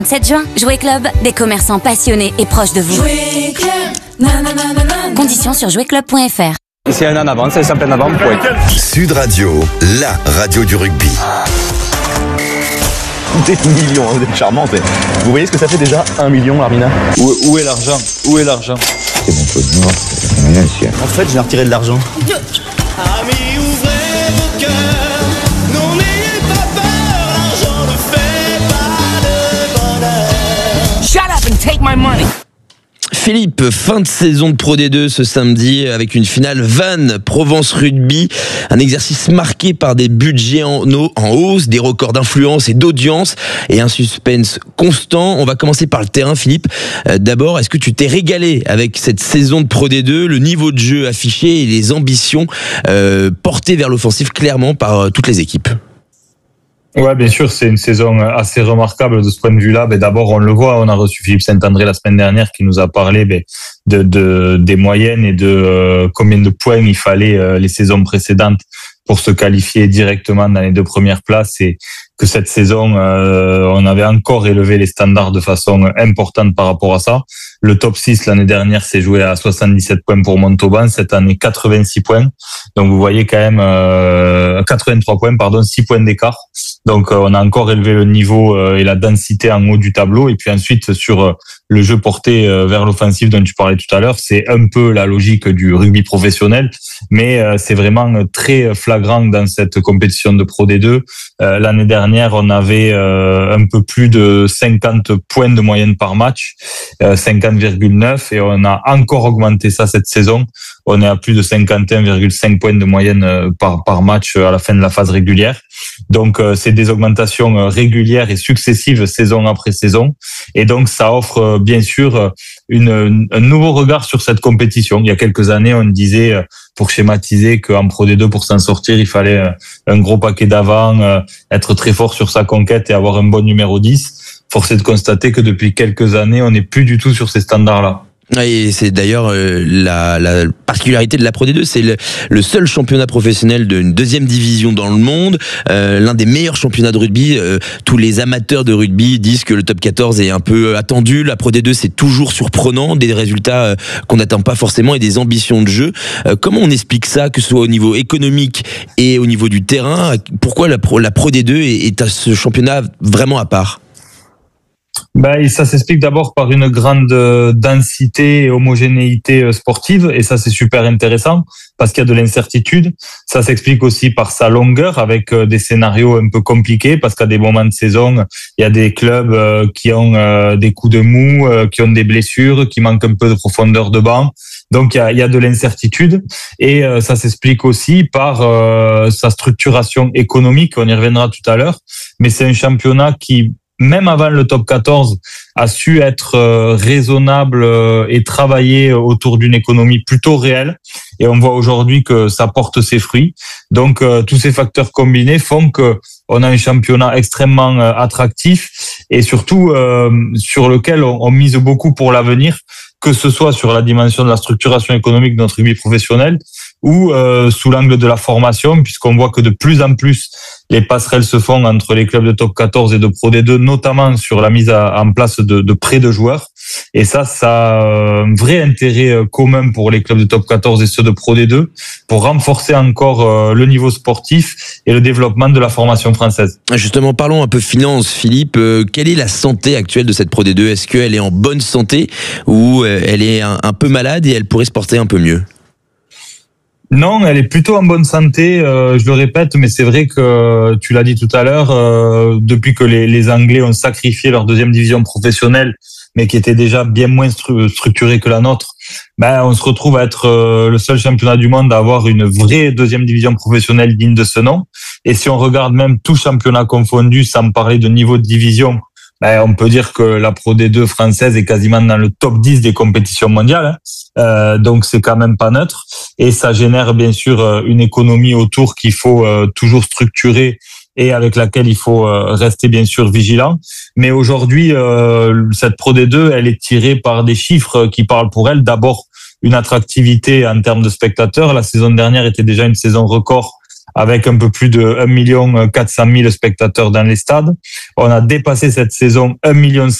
7 juin, Jouet Club, des commerçants passionnés et proches de vous. Jouet Club, Conditions sur jouetclub.fr. C'est un en avant, c'est simple en avant, point. Sud Radio, la radio du rugby. Des millions, vous êtes charmante. Vous voyez ce que ça fait déjà 1 million, Armina? Où est l'argent? Où est l'argent? C'est mon peu de mort, c'est rien, sûr. En fait, j'ai retiré de l'argent. Amis, ouvrez vos cœurs, non n'ayez pas peur, l'argent ne fait pas le bonheur. Shut up and take my money. Philippe, fin de saison de Pro D2 ce samedi avec une finale Vannes Provence Rugby, un exercice marqué par des budgets en hausse, des records d'influence et d'audience et un suspense constant. On va commencer par le terrain, Philippe. D'abord, est-ce que tu t'es régalé avec cette saison de Pro D2, le niveau de jeu affiché et les ambitions portées vers l'offensive clairement par toutes les équipes? Ouais, bien sûr, c'est une saison assez remarquable de ce point de vue-là. D'abord, on le voit, on a reçu Philippe Saint-André la semaine dernière qui nous a parlé des moyennes et de combien de points il fallait les saisons précédentes pour se qualifier directement dans les 2 premières places, et que cette saison, on avait encore élevé les standards de façon importante par rapport à ça. Le top 6 l'année dernière s'est joué à 77 points pour Montauban, cette année 86 points. Donc vous voyez quand même 83 points, 6 points d'écart. Donc on a encore élevé le niveau et la densité en haut du tableau. Et puis ensuite sur le jeu porté vers l'offensive dont tu parlais tout à l'heure, c'est un peu la logique du rugby professionnel, mais c'est vraiment très flagrant dans cette compétition de Pro D2. L'année dernière, on avait un peu plus de 50 points de moyenne par match, 50,9, et on a encore augmenté ça cette saison. On est à plus de 51,5 points de moyenne par match à la fin de la phase régulière. Donc c'est des augmentations régulières et successives saison après saison, et donc ça offre bien sûr un nouveau regard sur cette compétition. Il y a quelques années, on disait, pour schématiser, qu'en Pro D2, pour s'en sortir, il fallait un gros paquet d'avant, être très fort sur sa conquête et avoir un bon numéro 10. Force est de constater que depuis quelques années, on n'est plus du tout sur ces standards-là. Et c'est d'ailleurs la particularité de la Pro D2, c'est le seul championnat professionnel d'une 2e division dans le monde, l'un des meilleurs championnats de rugby. Tous les amateurs de rugby disent que le top 14 est un peu attendu. La Pro D2, c'est toujours surprenant, des résultats qu'on n'attend pas forcément et des ambitions de jeu. Comment on explique ça, que ce soit au niveau économique et au niveau du terrain? Pourquoi la Pro D2 est à ce championnat vraiment à part? Ça s'explique d'abord par une grande densité et homogénéité sportive, et ça c'est super intéressant parce qu'il y a de l'incertitude. Ça s'explique aussi par sa longueur, avec des scénarios un peu compliqués, parce qu'à des moments de saison, il y a des clubs qui ont des coups de mou, qui ont des blessures, qui manquent un peu de profondeur de banc. Donc il y a de l'incertitude, et ça s'explique aussi par sa structuration économique. On y reviendra tout à l'heure, mais c'est un championnat qui, même avant le top 14, a su être raisonnable et travailler autour d'une économie plutôt réelle. Et on voit aujourd'hui que ça porte ses fruits. Donc, tous ces facteurs combinés font que on a un championnat extrêmement attractif, et surtout sur lequel on mise beaucoup pour l'avenir, que ce soit sur la dimension de la structuration économique de notre rugby professionnel ou sous l'angle de la formation, puisqu'on voit que de plus en plus les passerelles se font entre les clubs de top 14 et de Pro D2, notamment sur la mise en place de prêts de joueurs. Et ça a un vrai intérêt commun pour les clubs de top 14 et ceux de Pro D2, pour renforcer encore le niveau sportif et le développement de la formation française. Justement, parlons un peu finance, Philippe. Quelle est la santé actuelle de cette Pro D2? Est-ce qu'elle est en bonne santé, ou elle est un peu malade et elle pourrait se porter un peu mieux? Non, elle est plutôt en bonne santé, je le répète, mais c'est vrai que tu l'as dit tout à l'heure, depuis que les Anglais ont sacrifié leur 2e division professionnelle, mais qui était déjà bien moins structurée que la nôtre, on se retrouve à être le seul championnat du monde à avoir une vraie 2e division professionnelle digne de ce nom. Et si on regarde même tout championnat confondu, sans parler de niveau de division, on peut dire que la Pro D2 française est quasiment dans le top 10 des compétitions mondiales. Donc c'est quand même pas neutre. Et ça génère bien sûr une économie autour qu'il faut toujours structurer et avec laquelle il faut rester bien sûr vigilant. Mais aujourd'hui, cette Pro D2, elle est tirée par des chiffres qui parlent pour elle. D'abord, une attractivité en termes de spectateurs. La saison dernière était déjà une saison record avec un peu plus de 1 400 000 spectateurs dans les stades. On a dépassé cette saison 1 500